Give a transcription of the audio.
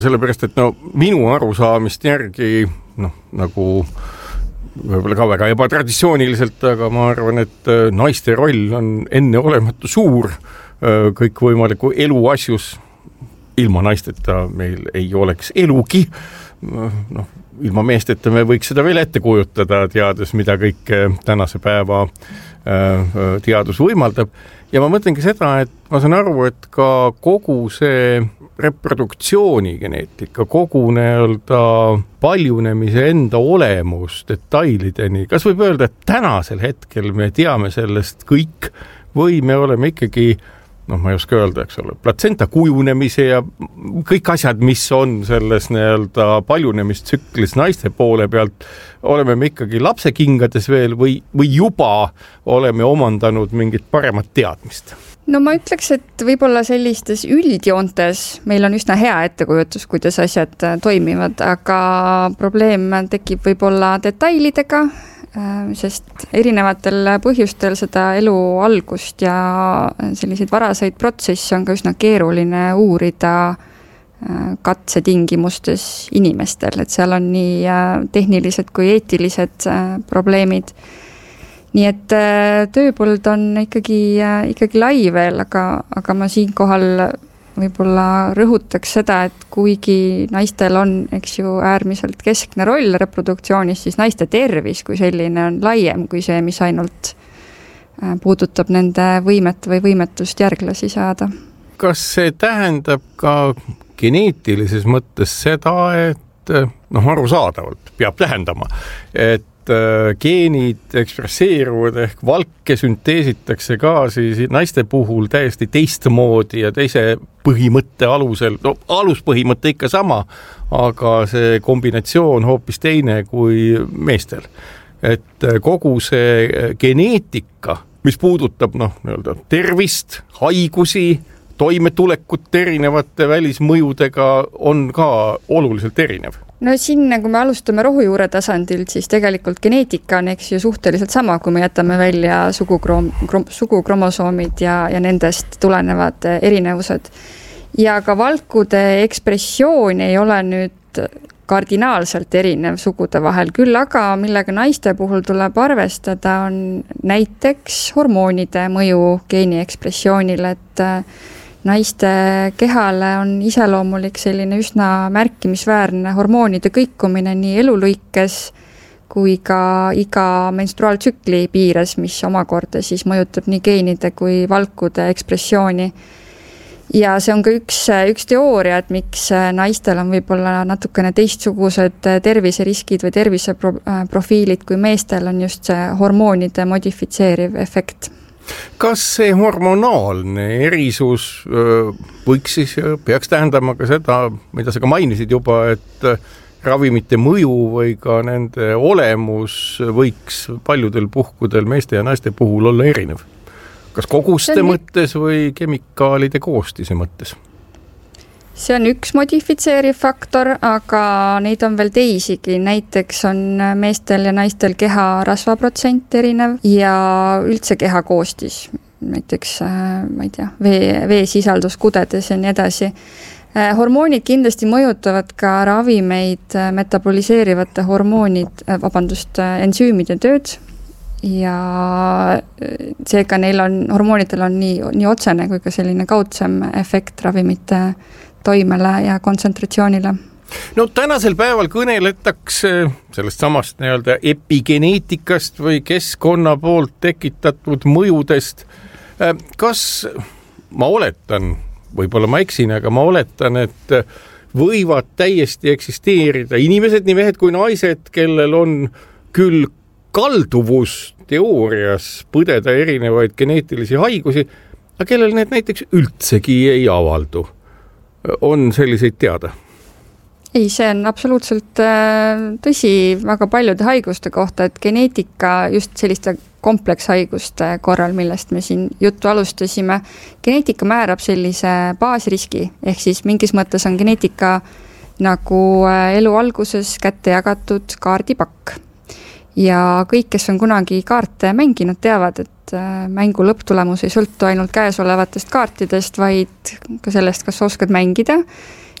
Sellepärast, et minu arusaamist järgi, nagu võib-olla ka väga ebatraditsiooniliselt, aga ma arvan, et naiste roll on enneolematu suur kõikvõimaliku elu asjus. Ilma naisteta meil ei oleks elugi. Ilma meesteta me võiks seda veel ette kujutada, teades, mida kõik tänase päeva teadus võimaldab. Ja ma mõtlengi seda, et ma saan aru, et ka kogu see reproduktsiooni geneetika, kogu paljunemise enda olemus detailideni. Kas võib öelda, et tänasel hetkel me teame sellest kõik või me oleme ikkagi, ma ei oska öelda, eks ole, platsenta kujunemise ja kõik asjad, mis on selles paljunemistsüklis naiste poole pealt, oleme me ikkagi lapsekingades veel või juba oleme omandanud mingit paremat teadmist? No ma ütleks, et võib-olla sellistes üldjoontes meil on üsna hea ettekujutus, kuidas asjad toimivad, aga probleem tekib võib-olla detailidega, sest erinevatel põhjustel seda elu algust ja selliseid varaseid protsesse on ka üsna keeruline uurida katsetingimustes inimestel, et seal on nii tehnilised kui eetilised probleemid. Nii et tööpõld on ikkagi lai veel, aga ma siinkohal võib-olla rõhutaks seda, et kuigi naistel on, eks ju, äärmiselt keskne roll reproduktsioonis, siis naiste tervis kui selline on laiem kui see, mis ainult puudutab nende võimet või võimetust järglasi saada. Kas see tähendab ka geneetilises mõttes seda, et arusaadavalt peab tähendama, et geenid ekspresseeruvad ehk valke sünteesitakse ka siis naiste puhul täiesti teistmoodi ja teise põhimõtte alusel, aluspõhimõte ikka sama, aga see kombinatsioon hoopis teine kui meestel. Et kogu see geneetika, mis puudutab tervist, haigusi, toimetulekut erinevate välismõjudega, on ka oluliselt erinev. No siin, kui me alustame rohujuure tasandilt, siis tegelikult geneetika on eks ju suhteliselt sama, kui me jätame välja sugukromosoomid ja nendest tulenevad erinevused. Ja ka valkude ekspressioon ei ole nüüd kardinaalselt erinev sugude vahel, küll aga millega naiste puhul tuleb arvestada on näiteks hormoonide mõju geeni ekspressioonile, et naiste kehale on iseloomulik selline üsna märkimisväärne hormoonide kõikumine nii elulõikes kui ka iga menstruaaltsükli piires, mis omakorda siis mõjutab nii geenide kui valkude ekspressiooni. Ja see on ka üks teooria, et miks naistel on võib-olla natukene teistsugused terviseriskid või terviseprofiilid kui meestel on just see hormoonide modifitseeriv efekt. Kas see hormonaalne erisus võiks siis, peaks tähendama ka seda, mida sa ka mainisid juba, et ravimite mõju või ka nende olemus võiks paljudel puhkudel meeste ja naiste puhul olla erinev? Kas koguste mõttes või kemikaalide koostise mõttes? See on üks modifitseeriv faktor, aga neid on veel teisigi. Näiteks on meestel ja naistel keha rasvaprotsent erinev ja üldse keha koostis. Näiteks, ma ei tea, veesisaldus kudedes ja nii edasi. Hormoonid kindlasti mõjutavad ka ravimeid metaboliseerivate ensüümide tööd ja seega hormoonidel on nii otsene kui ka selline kaudsem efekt ravimite toimele ja kontsentratsioonile. Tänasel päeval kõneletakse sellest samast epigeneetikast või keskkonna poolt tekitatud mõjudest. Kas ma oletan, võib-olla ma eksin, aga ma oletan, et võivad täiesti eksisteerida inimesed, nii mehed kui naised, kellel on küll kalduvus teoorias põdeda erinevaid geneetilisi haigusi, aga kellel need näiteks üldsegi ei avaldu. On selliseid teada? Ei, see on absoluutselt tõsi väga paljude haiguste kohta, et geneetika just selliste komplekshaiguste korral, millest me siin juttu alustasime, geneetika määrab sellise baasriski, ehk siis mingis mõttes on geneetika nagu elu alguses kätte jagatud kaardipakk. Ja kõik, kes on kunagi kaarte mänginud, teavad, et mängu lõpptulemus ei sõltu ainult käesolevatest kaartidest, vaid ka sellest, kas oskad mängida. ja kellega sa mängid?